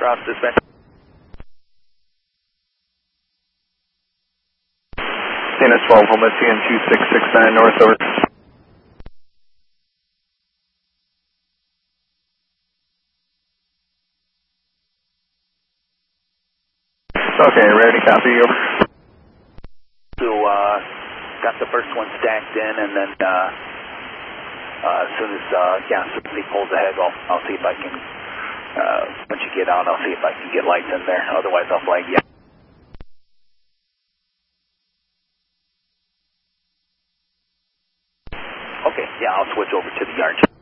Cross dispatch. CNS 12, Lima, CN 2669 North, over. Okay, ready to copy, over. So, got the first one stacked in, and then as soon as gas simply pulls ahead, I'll see if I can, once you get out, I'll see if I can get lights in there. Otherwise, I'll flag you. Okay, yeah, I'll switch over to the yard.